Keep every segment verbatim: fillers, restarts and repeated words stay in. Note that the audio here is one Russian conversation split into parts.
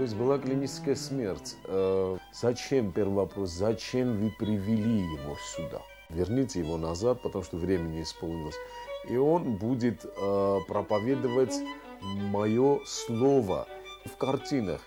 То есть была клиническая смерть. Э, зачем, первый вопрос, зачем вы привели его сюда? Верните его назад, потому что время не исполнилось. И он будет э, проповедовать мое слово в картинах.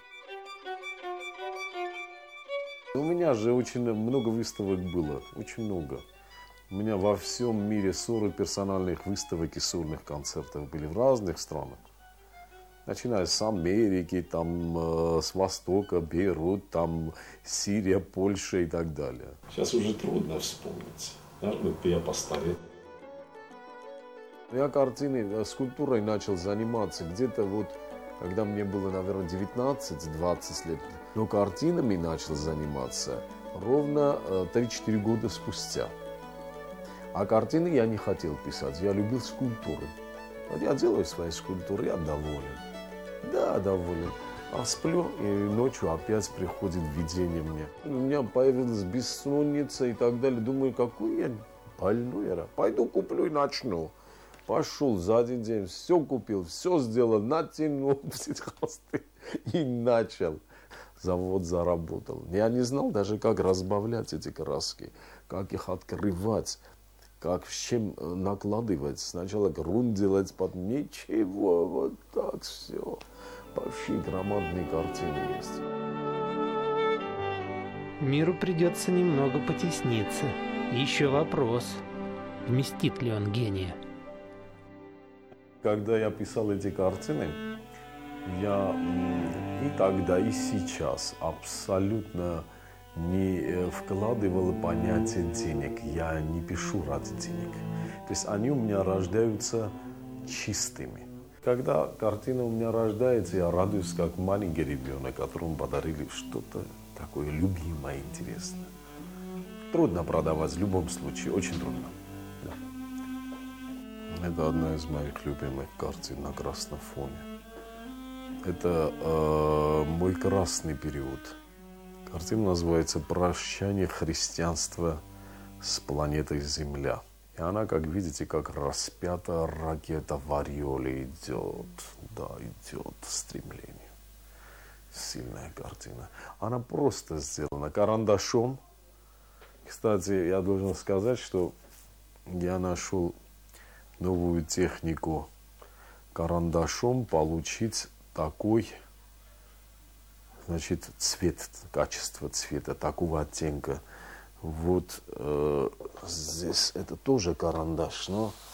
У меня же очень много выставок было, очень много. У меня во всем мире сорок персональных выставок и сольных концертов были в разных странах. Начиная с Америки, там, э, с Востока, Бейрут, там, Сирия, Польша и так далее. Сейчас уже трудно вспомнить. Наверное, я постарел. Я картиной, скульптурой начал заниматься где-то вот, когда мне было, наверное, девятнадцать-двадцать лет. Но картинами начал заниматься ровно три-четыре года спустя. А картины я не хотел писать, я любил скульптуры. Вот я делаю свои скульптуры, я доволен. Да, доволен. А сплю, и ночью опять приходит видение мне. У меня появилась бессонница и так далее. Думаю, какой я больной era. Пойду куплю и начну. Пошел за один день, все купил, все сделал, натянул все холсты и начал. Завод заработал. Я не знал даже, как разбавлять эти краски, как их открывать, как с чем накладывать. Сначала грунт делать, потом ничего, вот так все. Вообще громадные картины есть. Миру придется немного потесниться. Еще вопрос, вместит ли он гения? Когда я писал эти картины, я и тогда, и сейчас абсолютно не вкладывал понятие денег. Я не пишу ради денег. То есть они у меня рождаются чистыми. Когда картина у меня рождается, я радуюсь, как маленький ребенок, которому подарили что-то такое любимое, интересное. Трудно продавать в любом случае, очень трудно. Да. Это одна из моих любимых картин на красном фоне. Это э, мой красный период. Картина называется «Прощание христианства с планетой Земля». И она, как видите, как распятая ракета в ореоле идет. Да, идет стремление. Сильная картина. Она просто сделана карандашом. Кстати, я должен сказать, что я нашел новую технику карандашом получить такой, значит, цвет, качество цвета, такого оттенка. Вот э, здесь это тоже карандаш, но